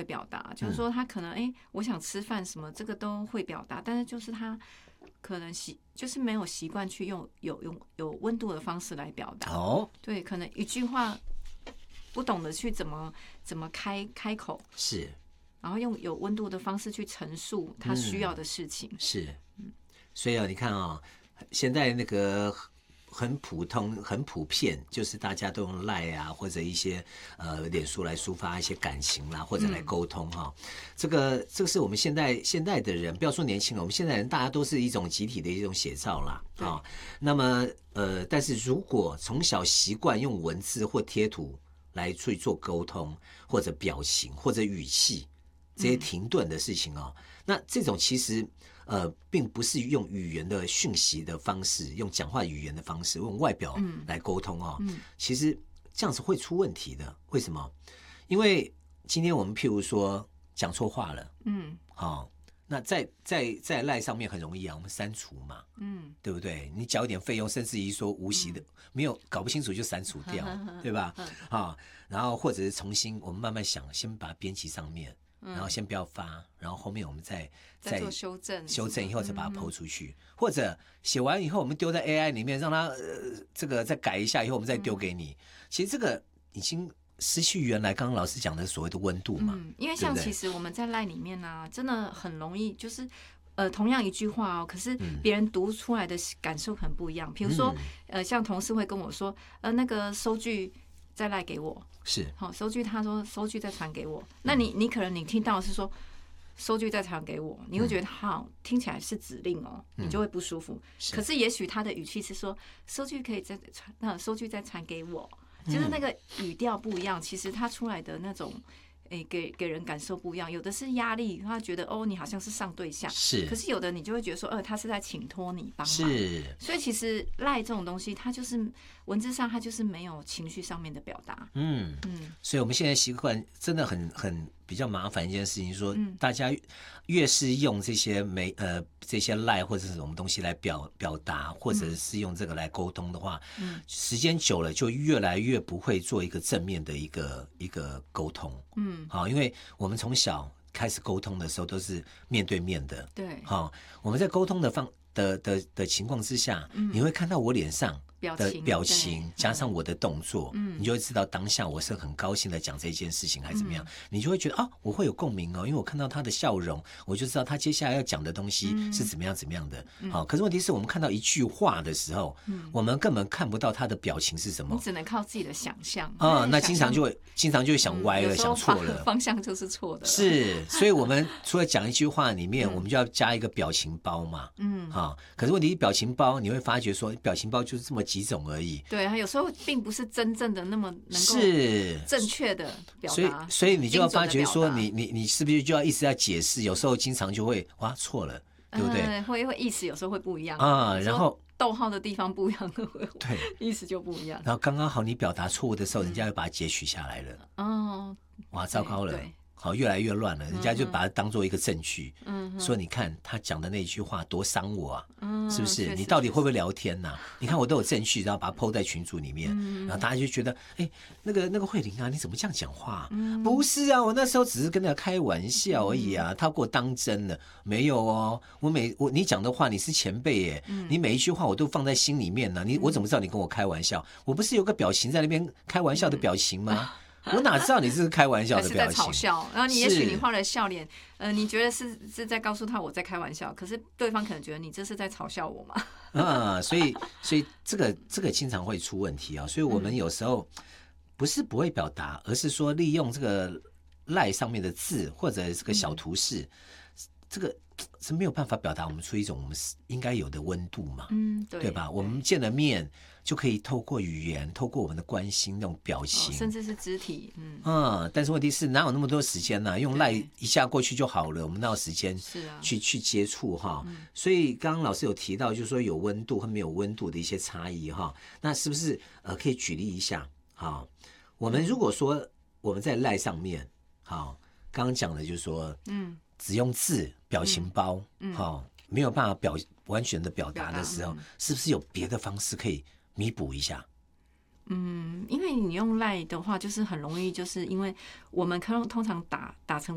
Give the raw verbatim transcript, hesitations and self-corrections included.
表达，就是说他可能哎、欸，我想吃饭什么，这个都会表达，但是就是他可能习就是没有习惯去用有用有温度的方式来表达。 哦， 对，可能一句话不懂得去怎么怎么开开口， 是， 然后用有温度的方式去陈述他需要的事情。 嗯、是，所以啊，你看啊、哦，现在那个。很普通、很普遍，就是大家都用 LINE 啊，或者一些呃脸书来抒发一些感情啦，或者来沟通哈、嗯。这个这个是我们现在现在的人，不要说年轻人，我们现在人大家都是一种集体的一种写照啦啊、哦。那么呃，但是如果从小习惯用文字或贴图来去做沟通，或者表情或者语气这些停顿的事情哦，嗯、那这种其实。呃，并不是用语言的讯息的方式，用讲话语言的方式，用外表来沟通哦。嗯嗯、其实这样子会出问题的。为什么？因为今天我们譬如说讲错话了，嗯，好、哦，那在在在赖上面很容易啊，我们删除嘛，嗯，对不对？你缴一点费用，甚至于说无息的，嗯、没有搞不清楚就删除掉，对吧？啊、哦，然后或者是重新，我们慢慢想，先把它编辑上面。然后先不要发，然后后面我们再再做修正， 修正以后再把它抛出去，嗯、或者写完以后我们丢在 A I 里面，让它呃这个再改一下，以后我们再丢给你。嗯、其实这个已经失去原来刚刚老师讲的所谓的温度嘛。 嗯，因为像其实我们在 LINE 里面呢、啊，真的很容易就是。呃，同样一句话哦，可是别人读出来的感受很不一样。比如说，嗯、呃，像同事会跟我说，呃，那个收据再赖给我。 是， 好，收据他说收据再传给我，那你你可能你听到的是说收据再传给我，你会觉得好听起来是指令哦，你就会不舒服。嗯、可是也许他的语气是说收据可以再传，那收据再传给我，就是那个语调不一样，其实他出来的那种。欸、给给人感受不一样，有的是压力，他觉得哦，你好像是上对象， 是。 可是有的你就会觉得说，呃，他是在请托你帮忙， 是。 所以其实赖这种东西，它就是文字上，它就是没有情绪上面的表达。 嗯嗯。所以我们现在习惯真的很很比较麻烦一件事情，说大家越是用这些媒呃这些赖或者是什么东西来表表达，或者是用这个来沟通的话，嗯，时间久了就越来越不会做一个正面的一个一个沟通。嗯。好，因为我们从小开始沟通的时候都是面对面的， 对， 好，我们在沟通的方的的的情况之下，嗯、你会看到我脸上的表情加上我的动作，嗯、你就会知道当下我是很高兴的讲这件事情还是怎么样，嗯、你就会觉得啊，我会有共鸣哦，因为我看到他的笑容，我就知道他接下来要讲的东西是怎么样怎么样的。嗯、好，可是问题是我们看到一句话的时候，嗯、我们根本看不到他的表情是什么， 你只能靠自己的想象啊，那经常就会经常就会想歪了，嗯、想错了， 方向就是错的。 是，所以我们除了讲一句话里面，嗯、我们就要加一个表情包嘛，嗯，好，可是问题表情包你会发觉说，表情包就是这么几种而已。 对，它有时候并不是真正的那么能够正确的表达， 所以所以你就要发觉说你，你你你是不是就要一直要解释？有时候经常就会哇错了，对不对？ 嗯、会会意思有时候会不一样啊，然后逗号的地方不一样， 对， 意思就不一样。 然后刚刚好你表达错误的时候，人家又把它截取下来了，哦，哇，糟糕了。好，越来越乱了，人家就把它当做一个证据，嗯，说你看他讲的那句话多伤我啊，嗯，是不是？你到底会不会聊天呐、啊？你看我都有证据，然后把它 po 在群组里面，嗯、然后大家就觉得，哎、欸，那个那个慧玲啊，你怎么这样讲话？嗯、不是啊，我那时候只是跟他开玩笑而已啊，他给我当真了，没有哦，我每我你讲的话你是前辈耶，嗯、你每一句话我都放在心里面呢、啊，你我怎么知道你跟我开玩笑？我不是有个表情在那边开玩笑的表情吗？嗯我哪知道你是开玩笑的表情， 是在嘲笑。然后你也许你画了笑脸，呃，你觉得是是在告诉他我在开玩笑，可是对方可能觉得你这是在嘲笑我嘛？ 啊，所以所以这个这个经常会出问题啊、哦。所以我们有时候不是不会表达，而是说利用这个赖上面的字或者这个小图示，嗯、这个是没有办法表达我们出一种我们应该有的温度嘛？嗯，对，对吧？对，我们见了面。就可以透过语言，透过我们的关心那种表情， 哦、甚至是肢体，嗯嗯，但是问题是哪有那么多时间呢、啊？用赖一下过去就好了，我们哪有时间去、啊、去接触哈？嗯、所以刚刚老师有提到，就是说有温度和没有温度的一些差异哈。那是不是呃可以举例一下？好，我们如果说我们在赖上面，好，刚刚讲的就是说，嗯，只用字表情包，嗯，好，没有办法表完全的表达的时候，嗯、是不是有别的方式可以？弥补一下， 嗯，因为你用 LINE 的话，就是很容易，就是因为我们通通常打打成